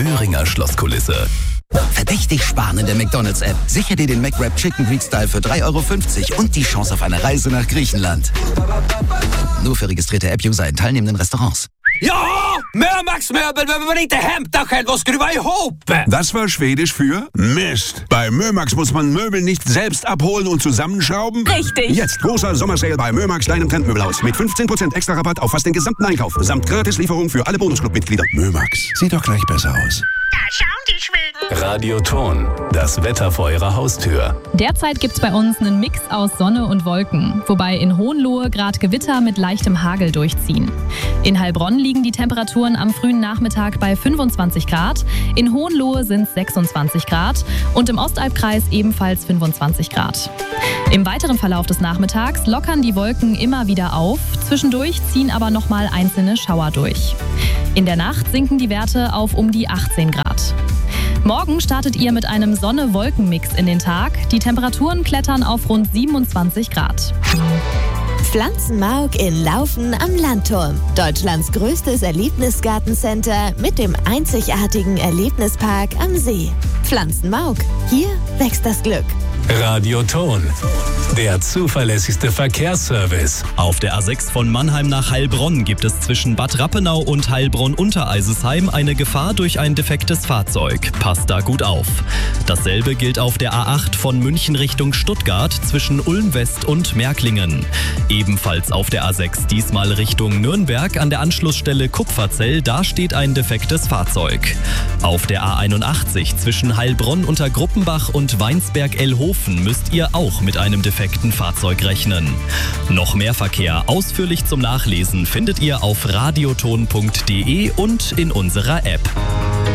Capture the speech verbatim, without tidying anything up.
Öhringer Schlosskulisse. Verdächtig sparen in der McDonald's-App. Sicher dir den McWrap Chicken Greek Style für drei Euro fünfzig und die Chance auf eine Reise nach Griechenland. Nur für registrierte App-User in teilnehmenden Restaurants. Ja, Mömax-Möbel, wenn man inte hämtar själv och skruva ihop. Das war Schwedisch für Mist. Bei Mömax muss man Möbel nicht selbst abholen und zusammenschrauben. Richtig. Jetzt großer Sommersale bei Mömax, deinem Trendmöbelhaus. Mit fünfzehn Prozent extra Rabatt auf fast den gesamten Einkauf. Samt Gratislieferung für alle Bonusclub-Mitglieder. Mömax, sieht doch gleich besser aus. Da schauen die Schweden. Radioton, das Wetter vor Ihrer Haustür. Derzeit gibt es bei uns einen Mix aus Sonne und Wolken, wobei in Hohenlohe gerade Gewitter mit leichtem Hagel durchziehen. In Heilbronn liegen die Temperaturen am frühen Nachmittag bei fünfundzwanzig Grad, in Hohenlohe sind es sechsundzwanzig Grad und im Ostalbkreis ebenfalls fünfundzwanzig Grad. Im weiteren Verlauf des Nachmittags lockern die Wolken immer wieder auf, zwischendurch ziehen aber nochmal einzelne Schauer durch. In der Nacht sinken die Werte auf um die achtzehn Grad. Morgen startet ihr mit einem Sonne-Wolken-Mix in den Tag. Die Temperaturen klettern auf rund siebenundzwanzig Grad. Pflanzenmark in Laufen am Landturm. Deutschlands größtes Erlebnisgartencenter mit dem einzigartigen Erlebnispark am See. Pflanzenmark. Hier wächst das Glück. Radioton, der zuverlässigste Verkehrsservice. Auf der A sechs von Mannheim nach Heilbronn gibt es zwischen Bad Rappenau und Heilbronn-Untereisesheim eine Gefahr durch ein defektes Fahrzeug. Passt da gut auf. Dasselbe gilt auf der A acht von München Richtung Stuttgart zwischen Ulm West und Märklingen. Ebenfalls auf der A sechs, diesmal Richtung Nürnberg an der Anschlussstelle Kupferzell, da steht ein defektes Fahrzeug. Auf der A einundachtzig zwischen Heilbronn unter Gruppenbach und Weinsberg-Elhofen müsst ihr auch mit einem defekten Fahrzeug rechnen. Noch mehr Verkehr ausführlich zum Nachlesen findet ihr auf radioton punkt de und in unserer App.